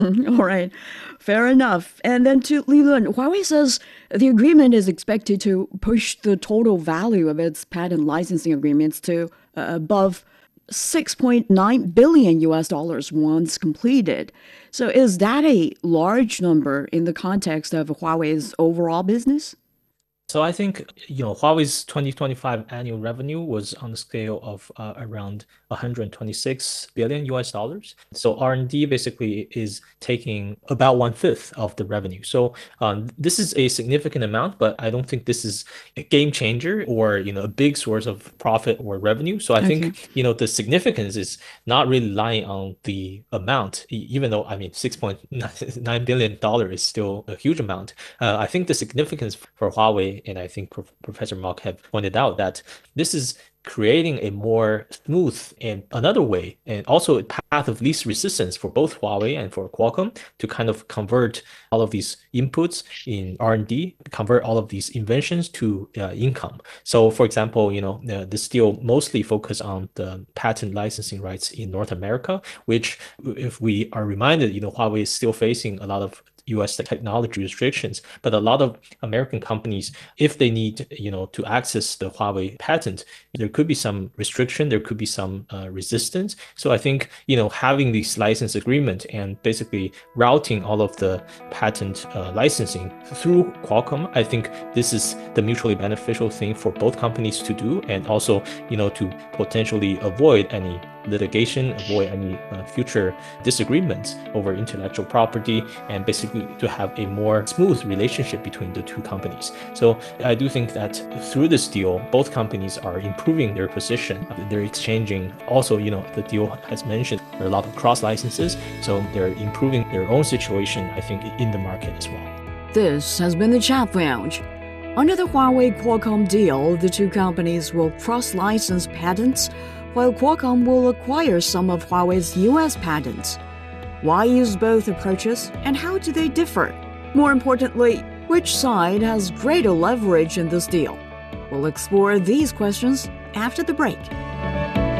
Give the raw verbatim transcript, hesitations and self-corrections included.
All right, fair enough. And then to Leland, Huawei says the agreement is expected to push the total value of its patent licensing agreements to uh, above six point nine billion U S dollars once completed. So is that a large number in the context of Huawei's overall business? So I think, you know, Huawei's twenty twenty-five annual revenue was on the scale of uh, around one hundred twenty-six billion U S dollars. So R and D basically is taking about one fifth of the revenue. So um, this is a significant amount, but I don't think this is a game changer or, you know, a big source of profit or revenue. So I Okay. think, you know, the significance is not really lying on the amount, e- even though, I mean, six point nine billion dollars is still a huge amount. Uh, I think the significance for Huawei, and I think Prof Professor Mark have pointed out that this is creating a more smooth and another way, and also a path of least resistance for both Huawei and for Qualcomm to kind of convert all of these inputs in R and D, convert all of these inventions to uh, income. So, for example, you know, uh, this deal mostly focus on the patent licensing rights in North America, which, if we are reminded, you know, Huawei is still facing a lot of U S technology restrictions, but a lot of American companies, if they need, you know, to access the Huawei patent, there could be some restriction, there could be some uh, resistance. So I think, you know, having this license agreement and basically routing all of the patent uh, licensing through Qualcomm, I think this is the mutually beneficial thing for both companies to do, and also, you know, to potentially avoid any litigation, avoid any uh, future disagreements over intellectual property, and basically to have a more smooth relationship between the two companies. So I do think that through this deal, both companies are improving their position. They're exchanging also, you know, the deal has mentioned there are a lot of cross licenses, so they're improving their own situation, I think, in the market as well. This has been the Chat Lounge. Under the Huawei Qualcomm deal, the two companies will cross license patents, while Qualcomm will acquire some of Huawei's U S patents. Why use both approaches, and how do they differ? More importantly, which side has greater leverage in this deal? We'll explore these questions after the break.